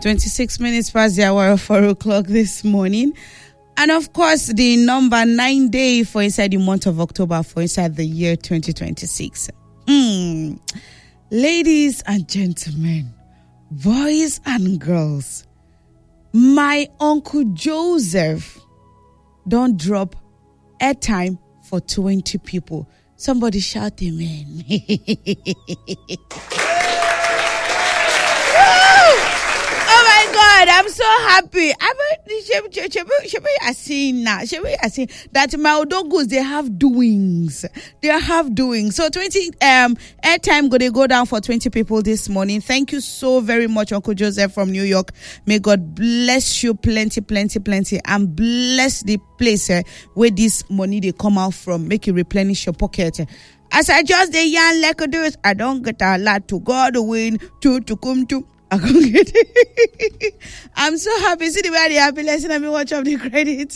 26 minutes past the hour of 4 o'clock this morning. And of course, the number 9 day for inside the month of October for inside the year 2026. Ladies and gentlemen, boys and girls, my Uncle Joseph don't drop airtime for 20 people. Somebody shout amen. Oh my God, I'm so happy. I see that my Odogus, they have doings. So 20 airtime going go down for 20 people this morning. Thank you so very much, Uncle Joseph from New York. May God bless you plenty, and bless the place where this money they come out from. Make you replenish your pocket. As I just the young like this, I don't get a lot to God win to come to. I'm so happy. See the way they happy. Let me watch up the credits.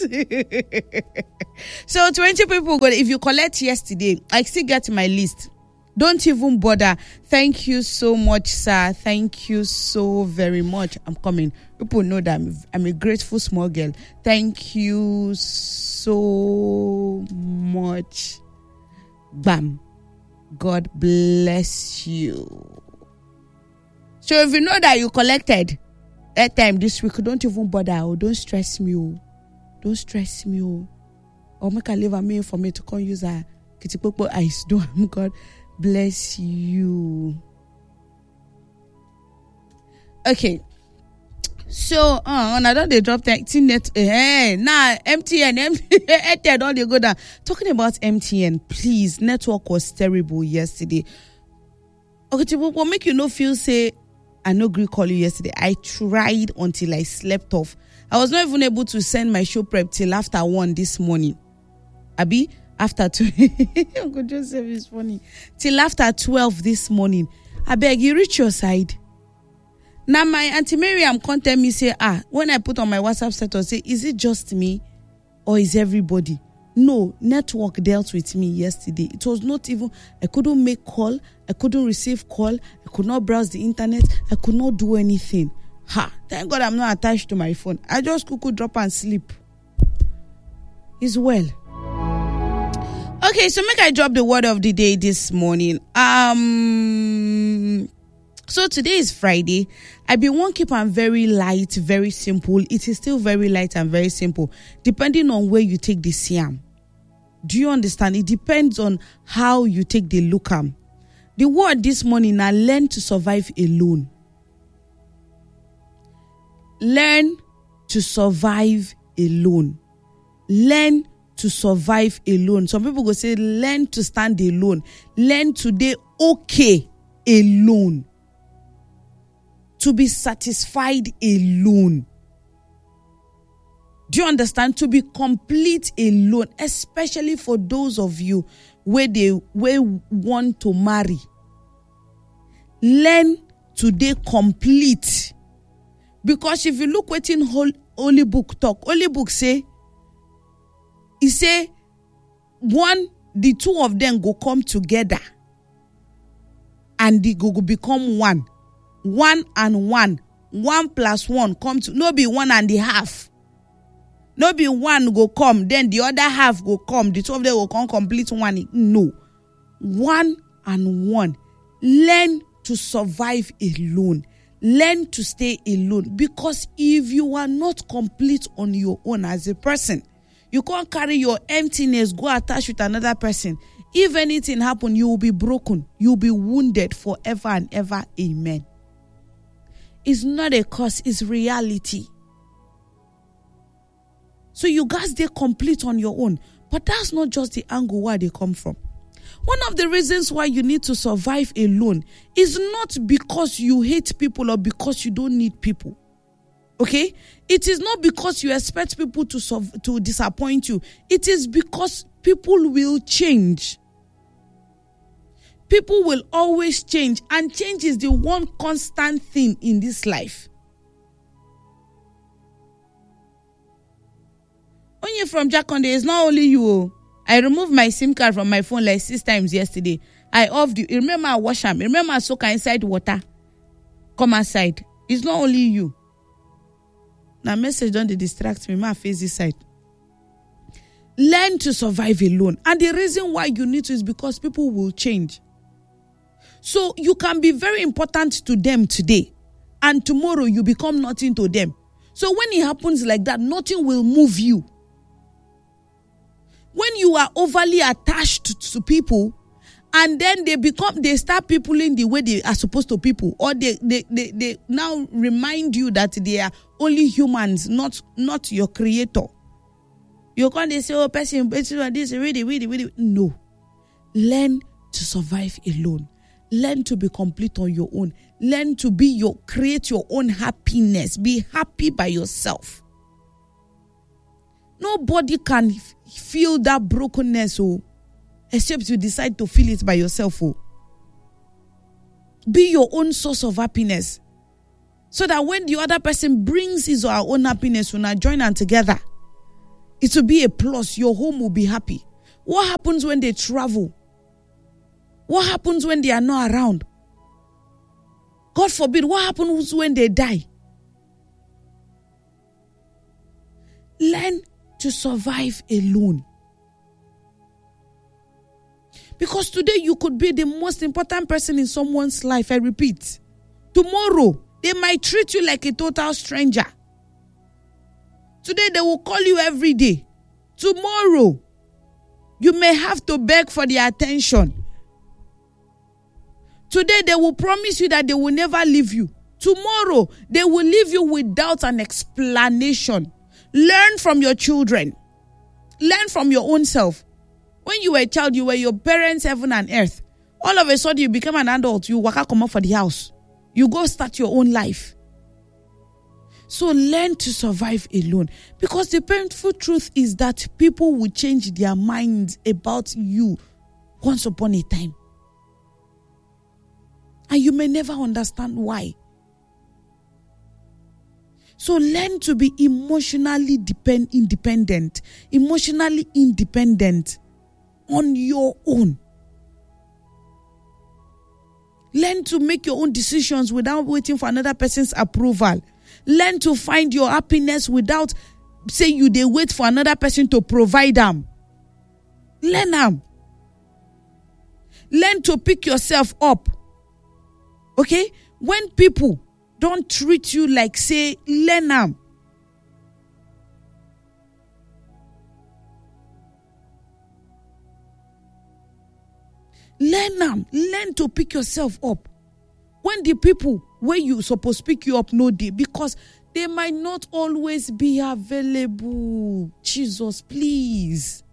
So 20 people got. If you collect yesterday, I still get my list. Don't even bother. Thank you so much, sir. Thank you so very much. I'm coming. People know that I'm a grateful small girl. Thank you so much. Bam. God bless you. So if you know that you collected airtime this week, don't even bother. Or don't stress me. Don't stress me. Or make a leave a mail for me to come use a kitipopo ice. Don't. God bless you. Okay. So, I don't they drop the net. Now MTN, Airtel, all they go down. Talking about MTN, please. Network was terrible yesterday. Okay, what make you no feel say I no agree call you yesterday. I tried until I slept off. I was not even able to send my show prep till after 1 this morning. Abi, after 2. Uncle Joseph is funny. Till after 12 this morning. I beg you, reach your side. Now my Auntie Miriam contact me say, when I put on my WhatsApp status, say, is it just me or is everybody? No, network dealt with me yesterday. It was not even, I couldn't make call. I couldn't receive call. I could not browse the internet. I could not do anything. Thank God I'm not attached to my phone. I just could drop and sleep. It's well. Okay, so make I drop the word of the day this morning. So today is Friday. I be one keep on very light, very simple. It is still very light and very simple, depending on where you take the siam. Do you understand? It depends on how you take the lookam. The word this morning now, learn to survive alone. Learn to survive alone. Learn to survive alone. Some people go say, learn to stand alone. Learn to be okay alone. To be satisfied alone. Do you understand? To be complete alone, especially for those of you where want to marry. Learn to be complete. Because if you look what in Holy Book talk, Holy Book say, he say, the two of them go come together and they go become one. 1 and 1. 1 plus 1 come to, no be 1.5. No be 1 go come, then the other half go come. The two of them will come complete 1. No. 1 and 1. Learn to survive alone. Learn to stay alone. Because if you are not complete on your own as a person, you can't carry your emptiness, go attach with another person. If anything happen, you will be broken. You will be wounded forever and ever. Amen. It's not a curse, it's reality. So you guys, they complete on your own. But that's not just the angle where they come from. One of the reasons why you need to survive alone is not because you hate people or because you don't need people. Okay? It is not because you expect people to disappoint you. It is because people will change. People will always change, and change is the one constant thing in this life. When you're from Jakonde, it's not only you. I removed my SIM card from my phone like 6 times yesterday. I off the. Remember I wash them. Remember I soak inside water. Come outside. It's not only you. Now message don't they distract me. My face this side. Learn to survive alone. And the reason why you need to is because people will change. So you can be very important to them today, and tomorrow you become nothing to them. So when it happens like that, nothing will move you. When you are overly attached to people, and then they start peopling the way they are supposed to people, or they now remind you that they are only humans, not your creator. You can't say, oh, person, this really. No. Learn to survive alone. Learn to be complete on your own. Learn to create your own happiness. Be happy by yourself. Nobody can feel that brokenness, except you decide to feel it by yourself. Be your own source of happiness. So that when the other person brings his or her own happiness, when I join them together, it will be a plus. Your home will be happy. What happens when they travel? What happens when they are not around? God forbid, what happens when they die? Learn to survive alone. Because today you could be the most important person in someone's life. I repeat. Tomorrow, they might treat you like a total stranger. Today, they will call you every day. Tomorrow, you may have to beg for their attention. Today, they will promise you that they will never leave you. Tomorrow, they will leave you without an explanation. Learn from your children. Learn from your own self. When you were a child, you were your parents' heaven and earth. All of a sudden, you become an adult. You waka come up for the house. You go start your own life. So learn to survive alone. Because the painful truth is that people will change their minds about you once upon a time. And you may never understand why. So learn to be emotionally independent. Emotionally independent on your own. Learn to make your own decisions without waiting for another person's approval. Learn to find your happiness without saying you they wait for another person to provide them. Learn them. Learn to pick yourself up. Okay? When people don't treat you like, say, learn them. Learn them. Learn to pick yourself up. When the people where you supposed to pick you up no day, because they might not always be available. Jesus, please.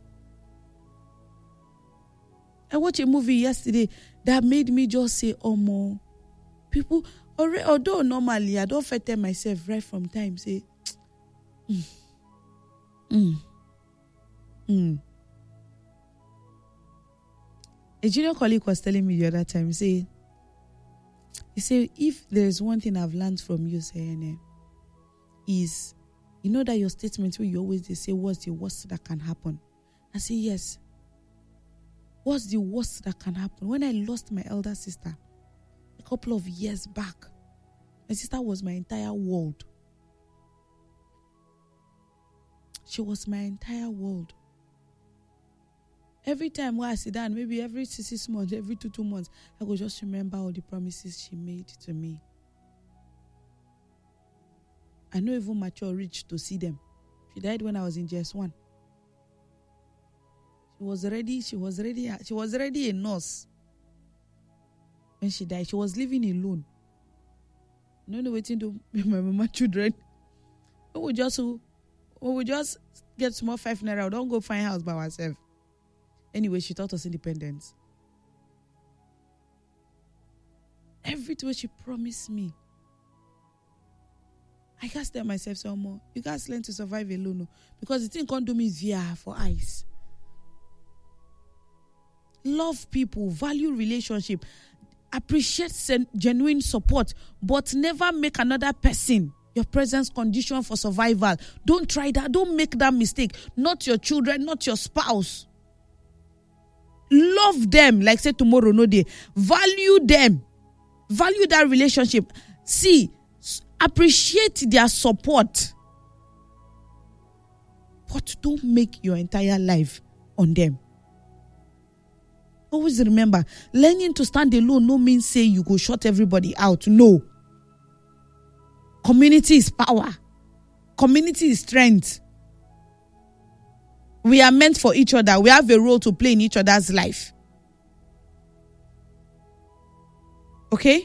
I watched a movie yesterday that made me just say, oh, more people, although normally I don't tell myself right from time, say, A junior colleague was telling me the other time, he said, if there is one thing I've learned from you, saying, is, you know that your statement where you always say, what's the worst that can happen? I say, yes. What's the worst that can happen? When I lost my elder sister a couple of years back, my sister was my entire world. She was my entire world. Every time when I sit down, maybe every 6 months, every 2 months, I could just remember all the promises she made to me. I know even mature reached to see them. She died when I was in JS1. She was already a nurse when she died. She was living alone. No waiting to my mama children. We would just get small 5 naira. We don't go find house by ourselves. Anyway, she taught us independence. Everything she promised me, I can't tell myself so more. You guys learn to survive alone, because the thing can't do me via for eyes. Love people, value relationship, appreciate genuine support, but never make another person your presence condition for survival. Don't try that. Don't make that mistake. Not your children, not your spouse. Love them like say tomorrow no day. Value them. Value that relationship. See, appreciate their support. But don't make your entire life on them. Always remember, learning to stand alone no means say you go shut everybody out. No. Community is power. Community is strength. We are meant for each other. We have a role to play in each other's life. Okay?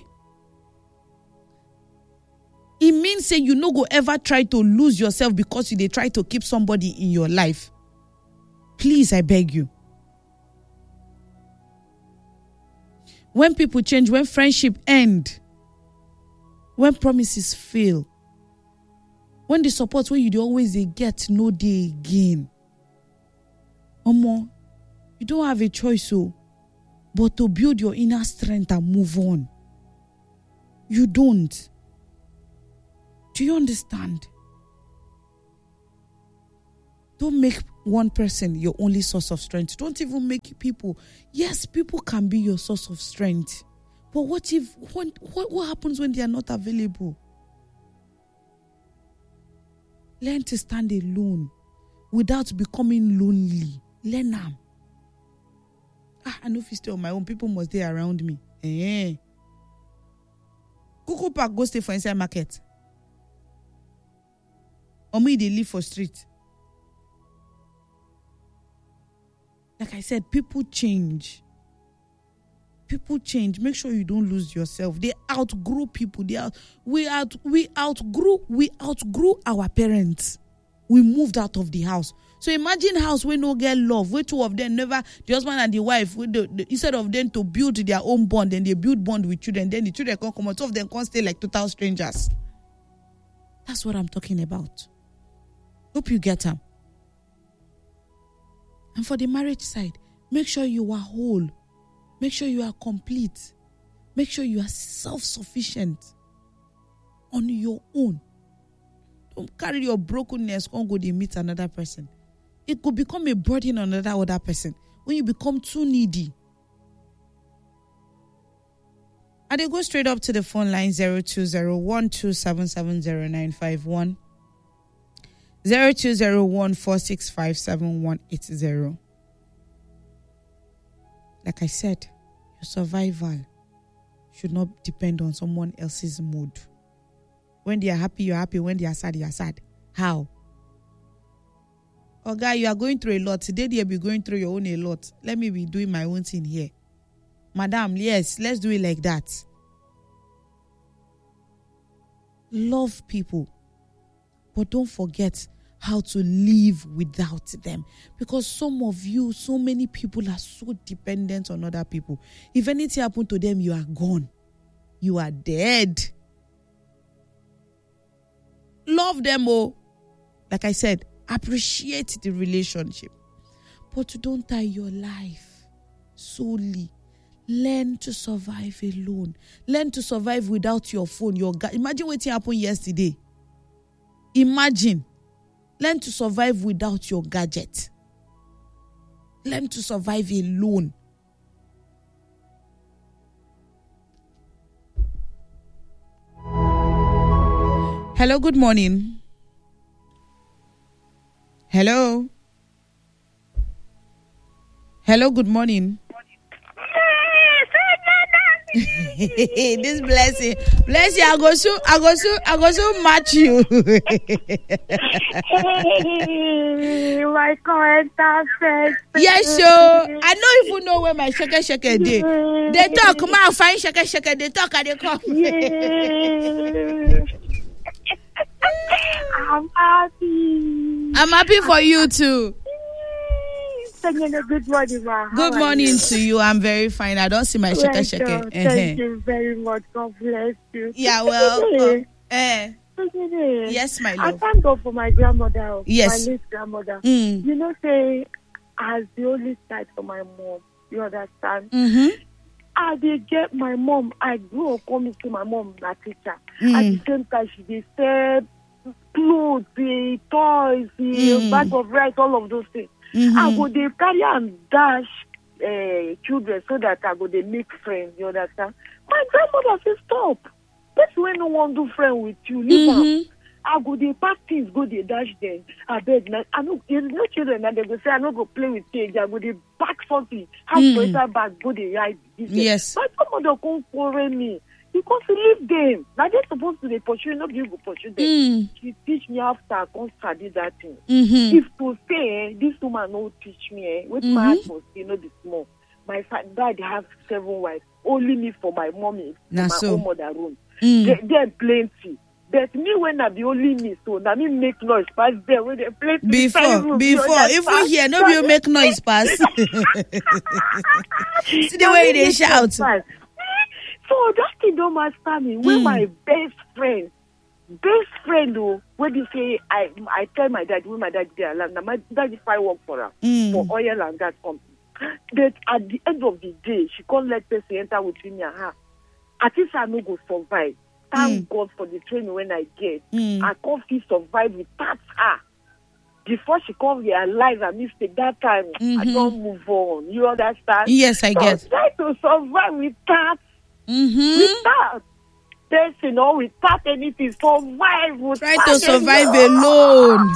It means say you no go ever try to lose yourself because you dey try to keep somebody in your life. Please, I beg you. When people change, when friendship end, when promises fail, when the support where you dey always dey get no dey again, Omo, you don't have a choice, but to build your inner strength and move on. You don't. Do you understand? Don't make one person your only source of strength. Don't even make people. Yes, people can be your source of strength. But what happens when they are not available? Learn to stand alone without becoming lonely. Learn them. I know if you stay on my own, people must stay around me. Cuckoo Park go stay for inside market. Or me, they live for street. Like I said, people change. People change. Make sure you don't lose yourself. They outgrow people. We outgrew our parents. We moved out of the house. So imagine house where no get love, where two of them never, the husband and the wife, instead of them to build their own bond, then they build bond with children, then the children can come out, two of them can't stay like total strangers. That's what I'm talking about. Hope you get them. And for the marriage side, make sure you are whole. Make sure you are complete. Make sure you are self-sufficient on your own. Don't carry your brokenness and go to meet another person. It could become a burden on another other person when you become too needy. And they go straight up to the phone line 020-1277-0951, 020-14657-180. Like I said, your survival should not depend on someone else's mood. When they are happy, you're happy. When they are sad, you're sad. How? Oh, guy, you are going through a lot. Today, you'll be going through your own a lot. Let me be doing my own thing here. Madam, yes, let's do it like that. Love people. But don't forget how to live without them. Because some of you, so many people are so dependent on other people. If anything happened to them, you are gone. You are dead. Love them, like I said, appreciate the relationship. But don't tie your life solely. Learn to survive alone. Learn to survive without your phone. Imagine what happened yesterday. Imagine. Learn to survive without your gadget. Learn to survive alone. Hello, good morning. Hello. Hello, good morning. This blessing, bless you. I go so match you. My character friend. Yes, so I don't even know where my shake day. They talk, ma find shake. They talk and they come. I'm happy. I'm happy for you too. Good morning, ma. Good morning to you. I'm very fine. I don't see my shake. Thank you very much. God bless you. Yeah, well, yes, my love. I thank God for my grandmother. Yes. My late grandmother. You know, say, as the only child for my mom, you understand? Mm-hmm. I did get my mom. I grew up coming to my mom, my teacher. At the same time, she did sell clothes, the toys, the bag of rice, all of those things. I go they carry and dash children so that I go they make friends. You understand? My grandmother said, "Stop. That's when no one do friend with you. Leave her." I go dey pack things, go dey dash them. I beg, I know there's no children that they go say I no go play with kids. I go dey pack something, have better bag, go dey ride. Yes. But some of them come quarrel me because you leave them. Now they're supposed to dey pursue, nobody go pursue them. She teach me after I come study that thing. If to say this woman no teach me, with my husband, no be small. My dad have 7 wives, only me for my mommy, for my own mother room. They're plenty. But me when I be only me, so now me make noise pass there when they play. Before, if we hear, no you make noise pass. See the way they shout. So that thing don't master me. When my best friend, when they say I tell my dad when my dad dey alive, now my dad if I work for her for oil and gas company. But at the end of the day, she can't let person enter between me and her. At least I no go survive. Thank God for the training when I get. I can't feel survive without her. Before she come realize her mistake that time, I don't move on. You understand? Yes, I get. Try to survive without person or without anything. Survive. Try to survive alone.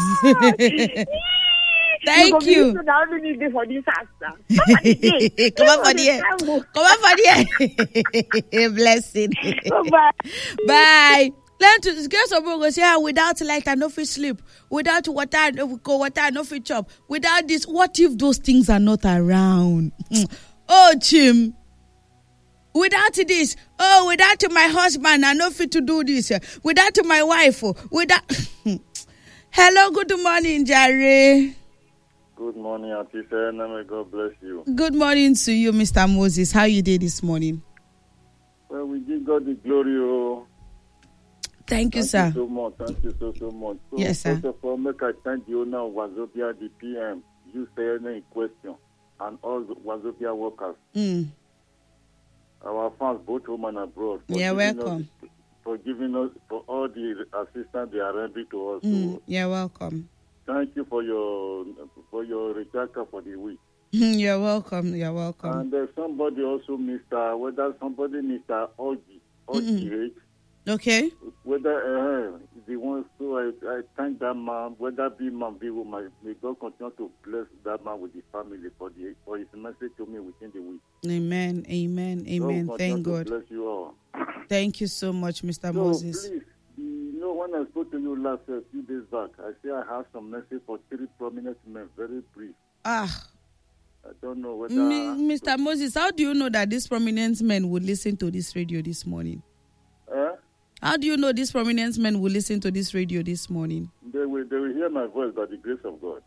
Thank you. For this house, Come on for the blessing. Bye. Learn to get some people say, without light, I no fit sleep. Without water, I no fit chop. Without this, what if those things are not around? Oh, Chim. Without this, without my husband, I no fit to do this. Without my wife, without. Hello, good morning, Jerry. Good morning, Auntie Serena. May God bless you. Good morning to you, Mr. Moses. How you did this morning? Well, we give God the glory. Oh. Thank you, sir. Thank you so much. Thank you so much. So, yes, sir. First of all, make I thank the owner of Wazobia, the PM, you say any question, and all the Wazobia workers. Our fans, both home and abroad. You're welcome. For giving us, for all the assistance they are rendering to us. You're welcome. Thank you for your recharge for the week. You're welcome. You're welcome. And there's somebody also, Mr. Ogi. Okay. Whether the one, so I thank that man. Whether be man, be woman, may God continue to bless that man with his family for his message to me within the week. Amen. Amen. Amen. Thank God. Bless you all. Thank you so much, Mr. Moses. Please, when I spoke to you last few days back, I say I have some message for 3 prominent men, very brief. I don't know whether... Mr. Moses, how do you know that these prominent men would listen to this radio this morning? How do you know these prominent men will listen to this radio this morning? They will hear my voice by the grace of God.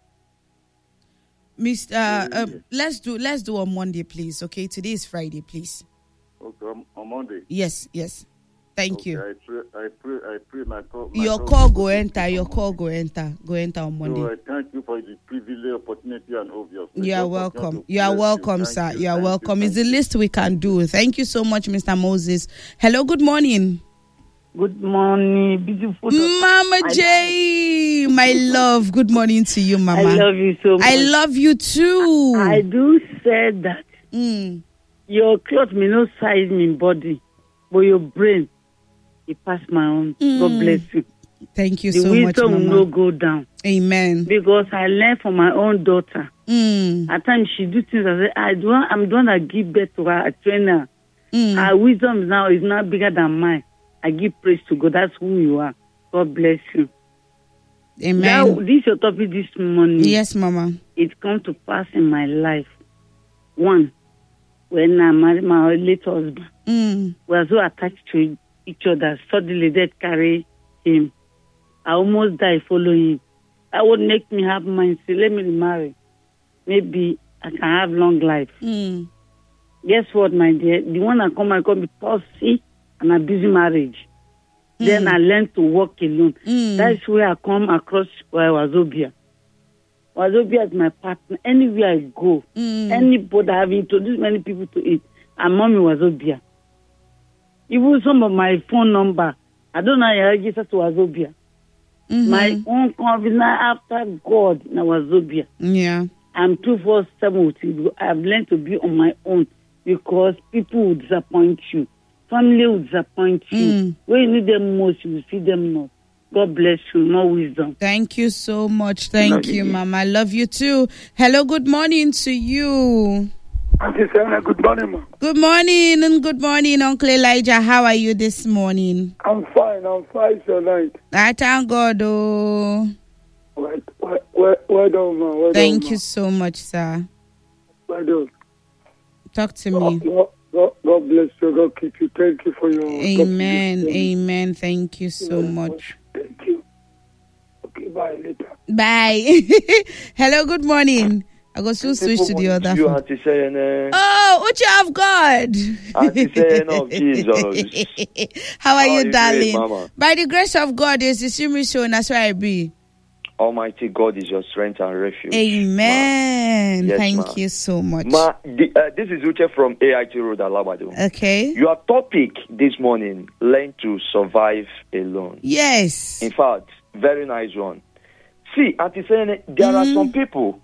Let's do on Monday, please. Okay, today is Friday, please. Okay, on Monday. Yes. Thank you. I pray my call. Your call go enter. Go enter on Monday. So I thank you for the privilege, opportunity, and obvious. You are welcome. You are welcome, sir. You are welcome. It's the least we can do. Thank you so much, Mr. Moses. Hello, good morning. Good morning, beautiful Mama J, my love. Good morning to you, Mama. I love you so much. I love you too. I do say that your clothes may not size me body, but your brain, it pass my own. God bless you. Thank you so much, Mama. The wisdom will not go down. Amen. Because I learned from my own daughter. At times she do things I say, I'm the one that give birth to her, I train her. Her wisdom now is not bigger than mine. I give praise to God. That's who you are. God bless you. Amen. Now, this is your topic this morning. Yes, Mama. It come to pass in my life. One, when I married my late husband, we were so attached to each other. Suddenly, death carry him. I almost died following him. That would make me have mind. Say, let me marry. Maybe I can have long life. Guess what, my dear? The one I come be pussy and a busy marriage. Then I learned to walk alone. That's where I come across Wazobia. Wazobia is my partner. Anywhere I go, anybody I have introduced many people to it, and mommy Wazobia. Even some of my phone number, I don't know how I register to Wazobia. My own confidence after God na Wazobia. Yeah. I'm 247 with you. I've learned to be on my own because people will disappoint you. Family will disappoint you. When you need them most, you will see them not. God bless you. More wisdom. Thank you so much. Thank you, Mama. I love you too. Hello, good morning to you. Auntie Sarah, good morning, ma. Good morning and good morning, Uncle Elijah. How are you this morning? I'm fine. It's your night. I thank God. Oh. Well done, ma. Thank you so much, sir. Well done. Talk to me. God bless you. God keep you. Thank you for your... Amen. Amen. Thank you so much. Thank you. Okay, bye later. Bye. Hello, good morning. I go to switch to the other phone. Oh, Uche of God. Of Jesus. How are you, darling? Doing, by the grace of God, it's extremely so, and that's why I be. Almighty God is your strength and refuge. Amen. Yes, thank you so much. This is Uche from AIT Road, Alabado. Okay. Your topic this morning, learn to survive alone. Yes. In fact, very nice one. See, Auntie Sene, there are some people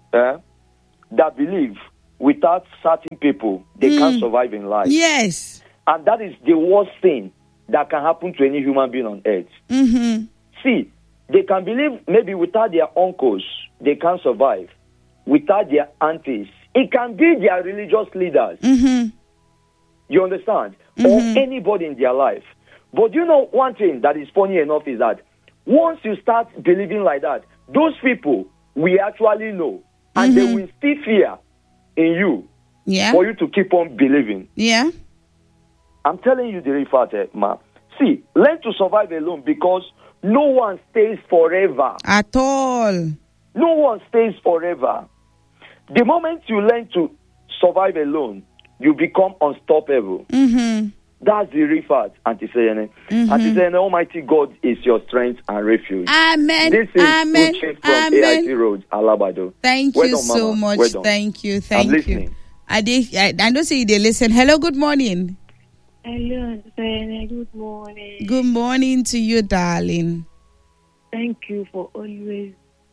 that believe without certain people, they can't survive in life. Yes. And that is the worst thing that can happen to any human being on earth. Mm-hmm. See, they can believe maybe without their uncles, they can't survive. Without their aunties. It can be their religious leaders. Mm-hmm. You understand? Or anybody in their life. But you know, one thing that is funny enough is that once you start believing like that, those people we actually know. And they will still fear in you for you to keep on believing. Yeah. I'm telling you the real fact, ma. See, learn to survive alone because no one stays forever. At all. No one stays forever. The moment you learn to survive alone, you become unstoppable. That's the real fact, Auntie Seyene. Auntie Seyene, Almighty God is your strength and refuge. Amen. This is Uche from AIT Road, Alabado. Thank you so much. Thank you. Thank you. I don't say they listen. Hello, good morning. Hello, Seyene. Good morning. Good morning to you, darling. Thank you for always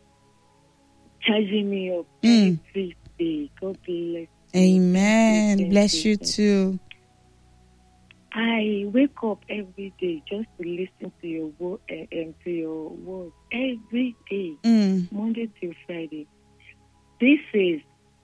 charging me up every day. God bless you. Amen. Bless you too. I wake up every day just to listen to your words every day, Monday till Friday. This is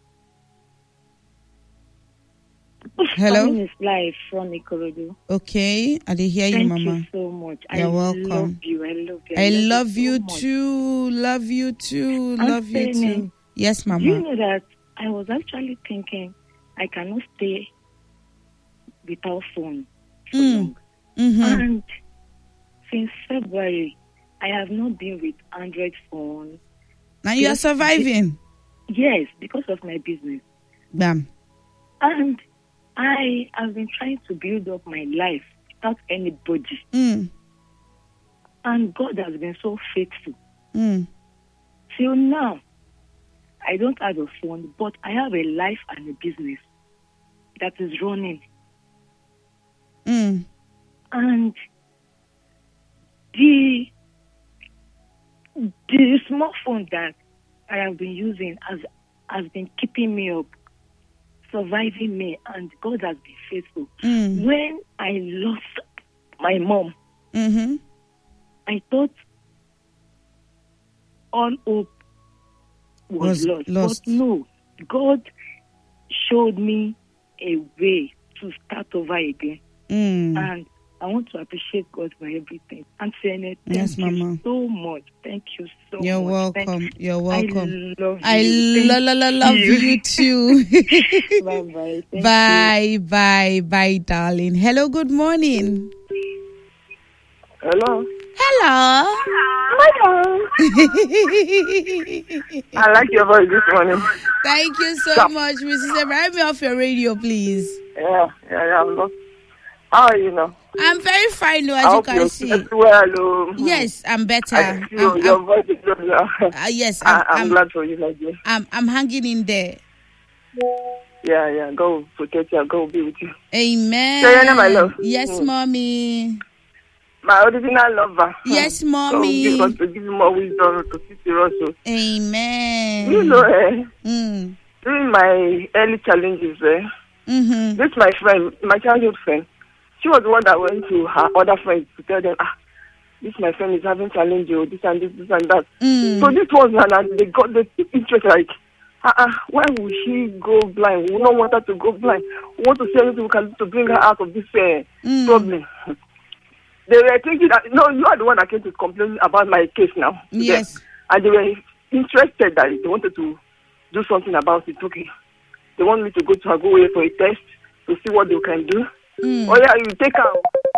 hello. Is live from Ikorodu. Okay, I did hear you, Mama. Thank you so much. You're welcome. Love you. I love you. I love you so too. Love you too. Love you too. Yes, Mama. You know that I was actually thinking I cannot stay without phone. And since February, I have not been with Android phone. Now you are surviving? Yes, because of my business. Bam. And I have been trying to build up my life without anybody. And God has been so faithful. Till now, I don't have a phone, but I have a life and a business that is running. And the small phone that I have been using has been keeping me up, surviving me, and God has been faithful. When I lost my mom, I thought all hope was lost. But no, God showed me a way to start over again. And I want to appreciate God for everything. And saying thank you so much. Thank you so much. You're welcome. You're welcome. I love you too. Bye-bye. Bye, darling. Hello, good morning. Hello. Hello. I like your voice this morning. Thank you so much, Mrs. Ebra. Write me off your radio, please. Yeah. How are you now? I'm very fine, as you can see. Well, yes, I'm better. Your voice is good. Yes, I'm glad for you, like this. I'm hanging in there. Yeah. God protect you. God be with you. Amen. Say your name, my love. Yes, mommy. My original lover. Yes, mommy. God to give you more wisdom to see you also. Amen. You know, during my early challenges, this my friend, my childhood friend. She was the one that went to her other friends to tell them, this my friend is having challenge, this and this and that. So this was, and they took interest, like, why would she go blind? We don't want her to go blind. We want to see anything we can do to bring her out of this problem. They were thinking that, no, you are the one that came to complain about my case now. Yes. And they were interested that they wanted to do something about it. Okay. They want me to go away for a test to see what they can do. Oh, yeah, you take her.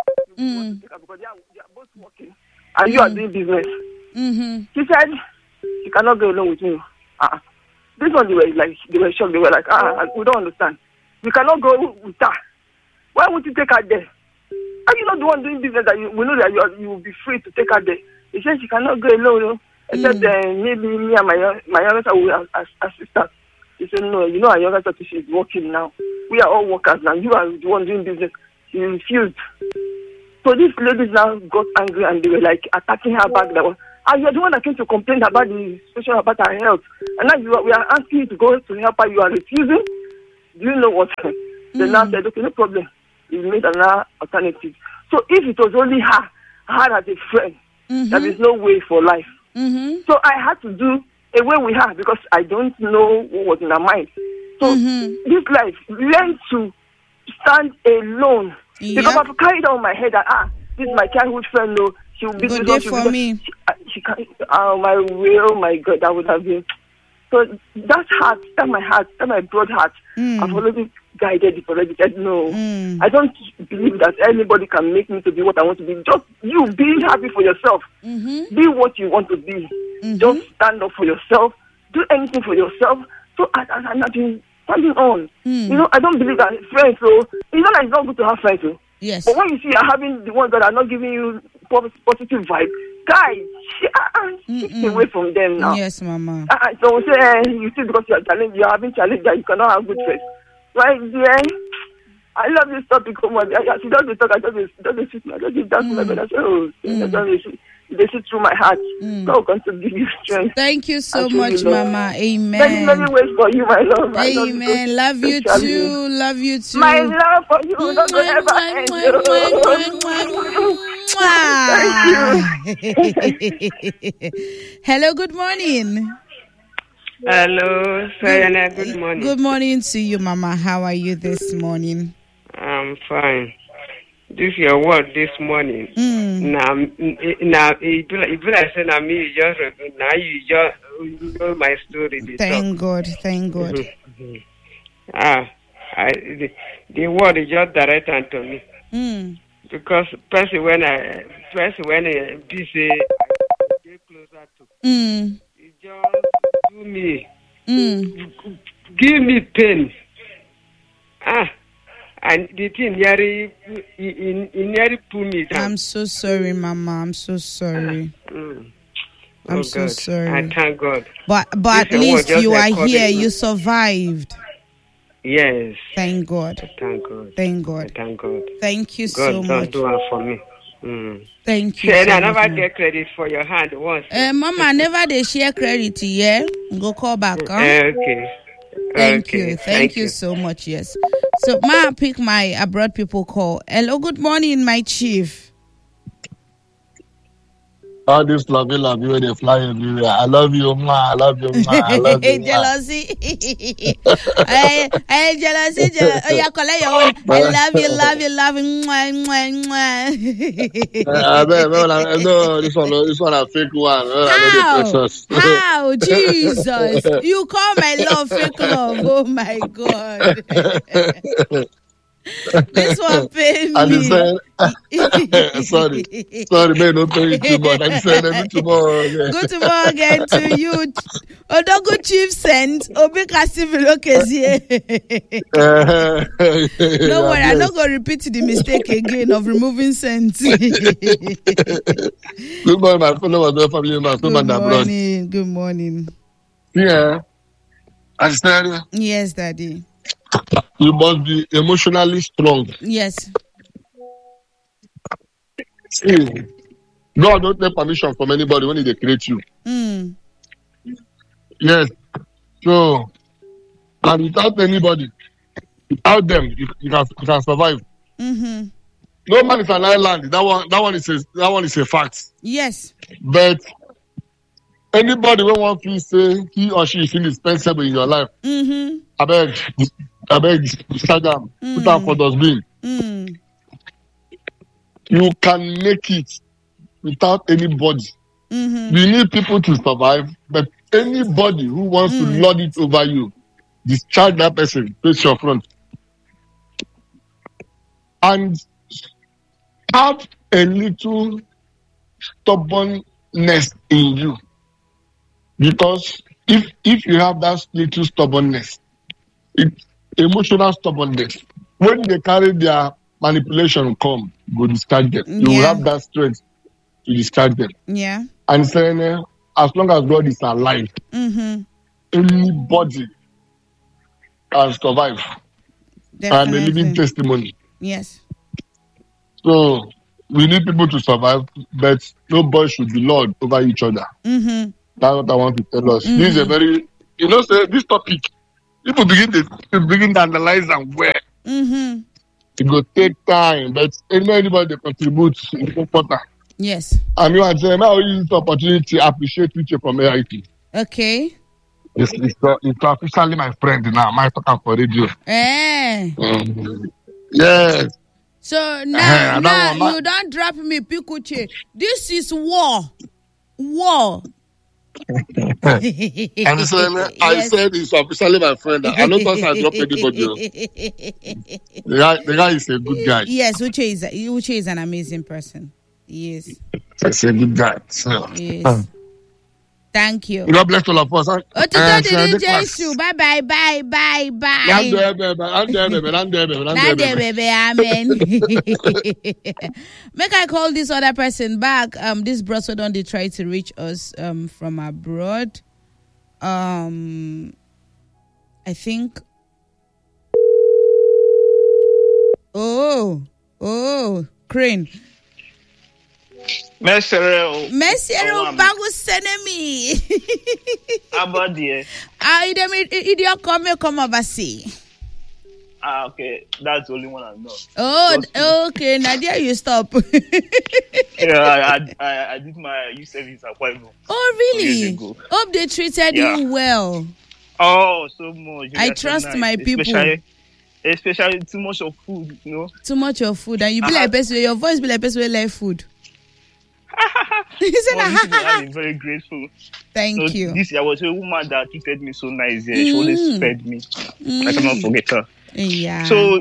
Because they are both working. And you are doing business. She said, she cannot go along with me. This one, they were shocked. They were like, we don't understand. We cannot go with her. Why would you take her there? Are you not the one doing business that we know that you will be free to take her there? He said she cannot go alone, except maybe me and my younger sister will assist her. He said, no, you know our younger sister, she's working now. We are all workers now. You are the one doing business. She refused. So these ladies now got angry and they were like attacking her back. You're the one that came to complain about the situation about her health. And now we are asking you to go to help her. You are refusing. Do you know what? They now said, okay, no problem. We made another alternative. So if it was only her as a friend, there is no way for life. So I had to do away with her because I don't know what was in her mind. So this life, learn to stand alone. Yep. Because I've carried on my head that this is my childhood friend. No, she will be good day for me. She can't. Oh my God, that would have been. So that's my heart, that's my broad heart. I've already guided it already. Said no, I don't believe that anybody can make me to be what I want to be. Just you being happy for yourself. Be what you want to be. Just stand up for yourself. Do anything for yourself. So I'm not doing standing on. You know, I don't believe that friends. So it's not like it's not good to have friends. So. Yes. But when you see you're having the ones that are not giving you positive vibe, guys, shift away from them now. Yes, Mama. So say you see because you're having challenge that you cannot have good friends. Right there. I love this topic so much. She doesn't talk. I just sit. I just dance my bed. I say, they sit through my heart. God wants to give you strength. Thank you so much, Mama. Amen. Many ways for you, my love. Amen. Love you too. Love you too. My love for you not going to ever end. Hello. Good morning. Hello, Sayana. Good morning. Good morning to you, Mama. How are you this morning? I'm fine. This is your word this morning. Now, if I say now me, you just know my story. Thank God. The word is just direct unto me. Because person when this get closer to, it just do me, give me pain. And the thing nearly pull me down. I'm so sorry, Mama. I'm so sorry. I'm so God. sorry. I thank God. But at least you are here. You survived. Yes. Thank God. Thank God. Thank God. Thank God. Thank you God so much. God do it for me. Thank you. I never get credit for your hand once. Mama, never they share credit, yeah? Go call back, huh? Okay. Thank you. Thank you so much, yes. So, I pick my abroad people call. Hello, good morning, my chief. All this love when they fly everywhere. I love you, ma. I love you, ma. I love you, ma. Jealousy. Hey, jealousy. Oh, yeah, collect your own. I love you. No, this one a fake one. How? Jesus. You call my love fake love. Oh, my God. This one paid me. Sorry, man, don't pay you too much. I'm saying every tomorrow again. Good tomorrow again to you. Odogo Chief sent Obika Civil Okezie. No worry, I'm not going to repeat the mistake again of removing scent. Good morning, my fellow family members. Good morning. Yeah. I said, yes, Daddy. You must be emotionally strong. Yes. See, God don't take permission from anybody when He create you. Yes. So, and without anybody, without them, you can survive. No man is an island. That one is a fact. Yes. But anybody who wants to say he or she is indispensable in your life, I beg, Instagram, put out for dustbin. You can make it without anybody. We need people to survive, but anybody who wants to lord it over you, discharge that person, face your front. And have a little stubbornness in you. Because if you have that little stubbornness, it's emotional stubbornness. When they carry their manipulation come, go discharge them. You will have that strength to discharge them. Yeah. And saying, as long as God is alive, anybody can survive. Definitely. I'm a living testimony. Yes. So we need people to survive, but nobody should be lord over each other. That's what I want to tell us. This is a very, say this topic, people begin to analyze and where. It will take time, but anybody that contributes is important. Yes. And you are saying, I will use this opportunity to appreciate you from AIT. Okay. It's officially my friend now. My talking for radio. Yes. So now you don't drop me, Pikuche. This is war. War. And so, I said it's officially my friend. I don't think I drop anybody. The guy is a good guy. Yes, Uche is an amazing person. Yes. He's a good guy. So. Yes. Thank you. God bless all of us. Bye. Amen. Make I call this other person back. This brother don't they try to reach us from abroad. I think. Oh, Crane. Mesero bagu senemi. Abadie. Idiot come oversee. Okay, that's the only one I know. Oh, okay. Nadia, you stop. Yeah, I did my youth service appointment. Oh, really? Hope they treated you well. Oh, so much. I trust my people. Especially too much of food, Too much of food, and you be like person. Your voice be like person who like food. I'm very grateful. Thank you. This year was a woman that treated me so nice. She always fed me. I cannot forget her. Yeah. So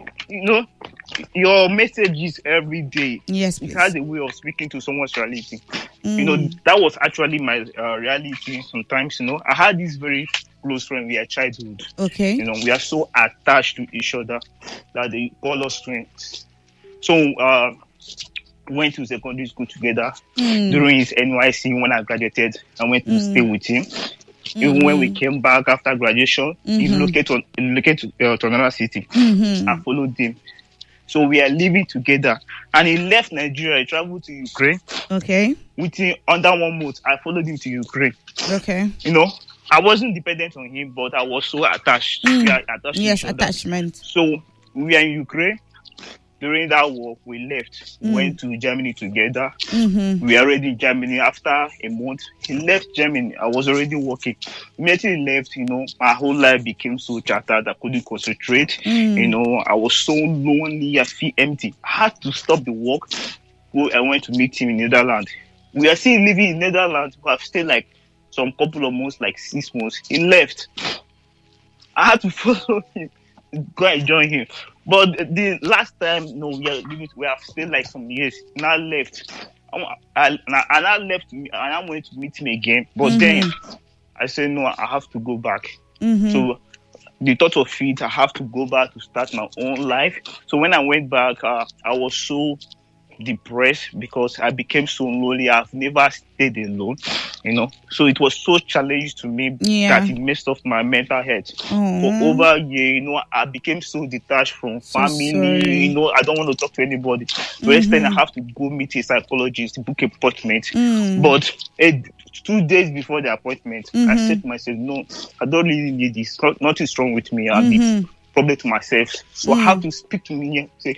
your messages every day. Yes, please. It has a way of speaking to someone's reality. That was actually my reality. Sometimes, I had this very close friend. We are childhood. Okay. We are so attached to each other that they call us friends. So went to secondary school together. During his NYC, when I graduated, I went to stay with him. Even when we came back after graduation, he relocated to another city. I followed him. So we are living together. And he left Nigeria. He traveled to Ukraine. Okay. Within under 1 month, I followed him to Ukraine. Okay. I wasn't dependent on him, but I was so attached. We are attached to each other. Attachment. So we are in Ukraine. During that walk, we left. We went to Germany together. We are already in Germany. After a month, he left Germany. I was already working. Immediately he left, my whole life became so shattered. I couldn't concentrate. I was so lonely. I feel empty. I had to stop the work. I went to meet him in Netherlands. We are still living in Netherlands. We have stayed like some couple of months, like 6 months. He left. I had to follow him, go and join him. But the last time, we have stayed like some years. Now left. I left, and I'm going to meet him again. But then I said, no, I have to go back. So the thought of it, I have to go back to start my own life. So when I went back, I was so depressed because I became so lonely. I've never stayed alone, So it was so challenging to me that it messed up my mental health. For over a year, I became so detached from family. I don't want to talk to anybody. First then I have to go meet a psychologist, book an appointment. But 2 days before the appointment, I said to myself, no, I don't really need this. Nothing's wrong with me. I'll be problem to myself. So I have to speak to me and say,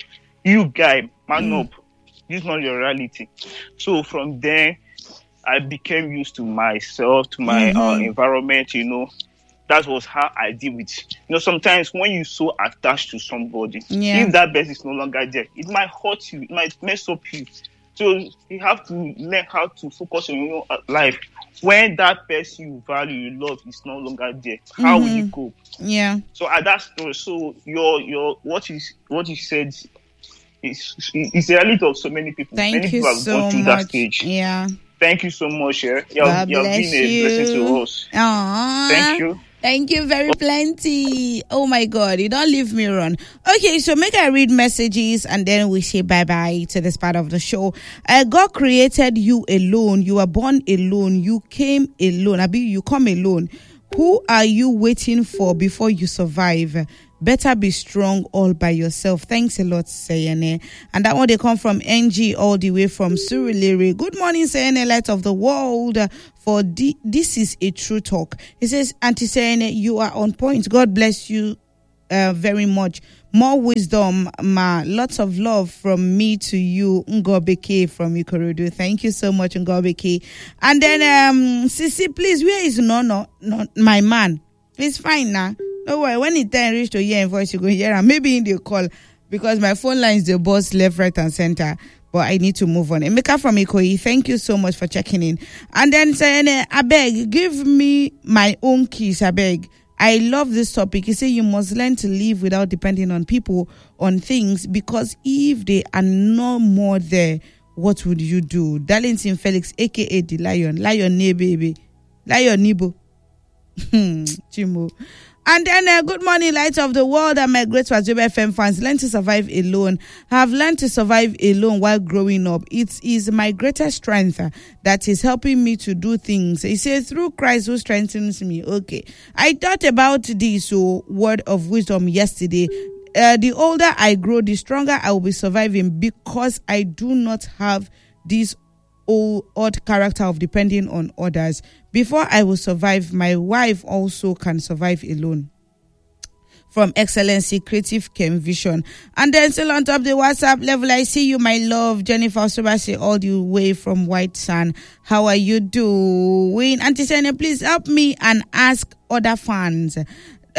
You guy, man up. This is not your reality. So from there, I became used to myself, to my environment, That was how I deal with it. Sometimes when you're so attached to somebody, if that person is no longer there, it might hurt you, it might mess up you. So you have to learn how to focus on your life. When that person you value, you love is no longer there, how will you cope? Yeah. So at that story, so your what you said is a reality of so many people. Thank many you people have so gone through much. that stage. Yeah. Thank you so much, You have been a blessing to us. Aww. Thank you. Thank you very plenty. Oh my God, you don't leave me run. Okay, so make I read messages and then we say bye-bye to this part of the show. God created you alone. You were born alone. You came alone. You come alone. Who are you waiting for before you survive? Better be strong all by yourself. Thanks a lot, Sayene. And that one they come from NG all the way from Surulere. Good morning, Sayene, light of the world. For this is a true talk. He says, Auntie Sayene, you are on point. God bless you very much. More wisdom, ma. Lots of love from me to you, Ngobeke from Ikorodu. Thank you so much, Ngobeke. And then, Sisi, please, where is no, my man? It's fine now. No worry, when it time reach to hear in voice, you go hear and maybe in the call because my phone line is the boss left, right, and center. But I need to move on. Emeka from Ikoyi, thank you so much for checking in. And then saying, Abeg, give me my own keys, Abeg. I love this topic. He said you must learn to live without depending on people, on things, because if they are no more there, what would you do? Darlington Felix, aka the Lion ne baby, Lion Nibo, Chimo. And then, good morning, light of the world and my great Wazobia FM fans. Learn to survive alone. I have learned to survive alone while growing up. It is my greatest strength that is helping me to do things. He says, through Christ who strengthens me. Okay. I thought about this word of wisdom yesterday. The older I grow, the stronger I will be surviving because I do not have this odd character of depending on others. Before I will survive, my wife also can survive alone. From Excellency Creative Chem Vision. And then still on top the WhatsApp level, I see you, my love, Jennifer Sobasi, all the way from White Sand. How are you doing? Auntie Sene, please help me and ask other fans. The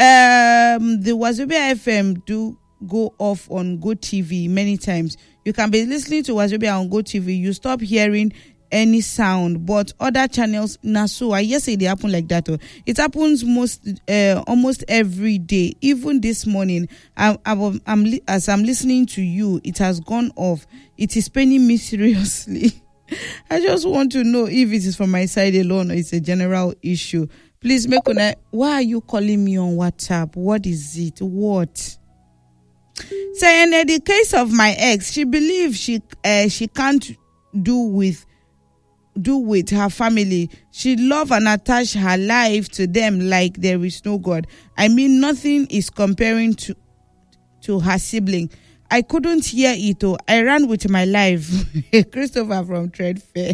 Wazobia FM do go off on Go TV many times. You can be listening to Wazobia on Go TV. You stop hearing any sound, but other channels I yes it happen like that. It happens almost every day. Even this morning, as I'm listening to you, it has gone off. It is paining me seriously. I just want to know if it is from my side alone or it's a general issue. Please make una. Why are you calling me on WhatsApp? What is it? What? Saying in the case of my ex, she believes she can't do with her family. She love and attach her life to them like there is no God. I mean, nothing is comparing to her sibling. I couldn't hear it. I ran with my life. Christopher from Trade Fair.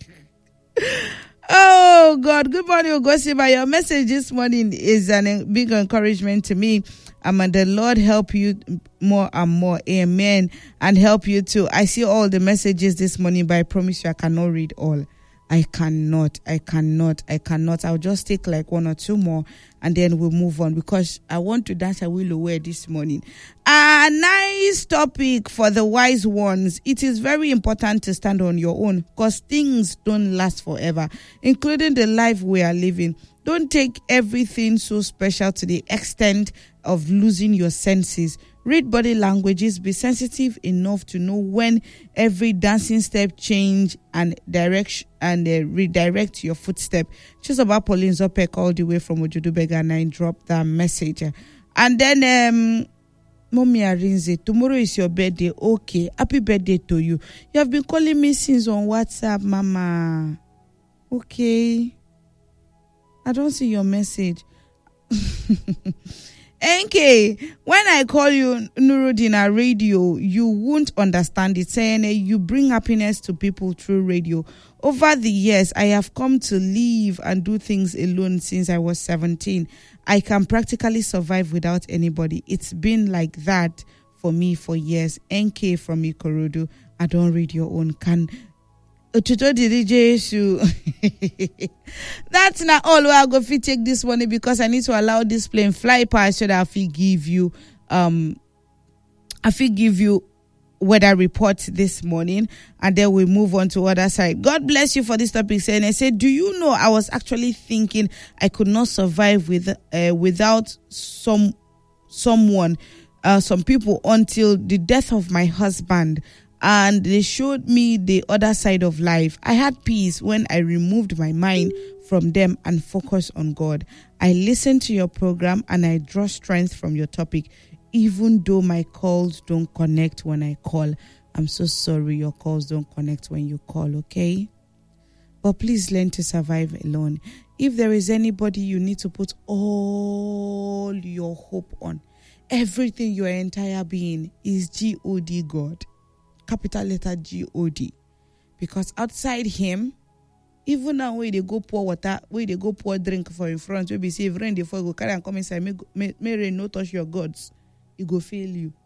Oh God, good morning, Ogosiba. Your message this morning is a big encouragement to me. And the Lord help you more and more. Amen. And help you too. I see all the messages this morning, but I promise you I cannot read all. I cannot. I'll just take like one or two more and then we'll move on because I want to dance a will away this morning. A nice topic for the wise ones. It is very important to stand on your own because things don't last forever, including the life we are living. Don't take everything so special to the extent of losing your senses. Read body languages. Be sensitive enough to know when every dancing step change and direction and redirect your footstep. Just about Pauline Zopek all the way from Ojudubega, and I dropped that message. And then Mommy Arinze, tomorrow is your birthday. Okay, happy birthday to you. You have been calling me since on WhatsApp, Mama. Okay. I don't see your message. NK, when I call you Nuruddin radio, you won't understand it. Saying you bring happiness to people through radio. Over the years, I have come to live and do things alone since I was 17. I can practically survive without anybody. It's been like that for me for years. NK from Ikorodu. I don't read your own. Can that's not all where I go fit take this one because I need to allow this plane fly past so that I give you weather report this morning, and then we move on to other side. God bless you for this topic. And I said, do you know I was actually thinking I could not survive without some people until the death of my husband, and they showed me the other side of life. I had peace when I removed my mind from them and focused on God. I listened to your program and I draw strength from your topic, even though my calls don't connect when I call. I'm so sorry your calls don't connect when you call, okay? But please learn to survive alone. If there is anybody you need to put all your hope on, everything, your entire being, is G-O-D, God. Capital letter G-O-D. Because outside him, even now where they go pour water, where they go pour drink for in front, where we say if rain they fall, go carry and come inside, may rain no touch your gods. It go fail you.